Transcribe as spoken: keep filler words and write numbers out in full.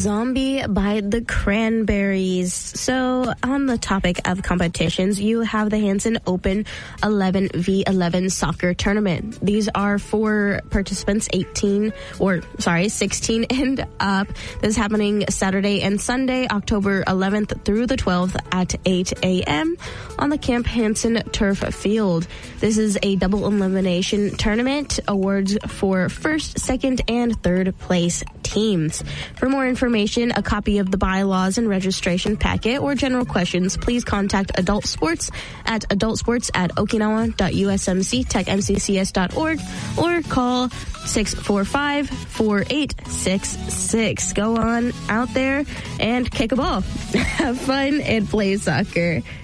Zombie by the Cranberries. So, on the topic of competitions, you have the Hanson Open eleven v eleven soccer tournament. These are for participants eighteen, or sorry, sixteen and up. This is happening Saturday and Sunday, October eleventh through the twelfth at eight a.m. on the Camp Hanson Turf Field. This is a double elimination tournament. Awards for first, second, and third place teams. For more information, a copy of the bylaws and registration packet, or general questions, please contact Adult Sports at adultsports at okinawa dot u s m c tech m c c s dot org or call six four five, four eight six six. Go on out there and kick a ball. Have fun and play soccer.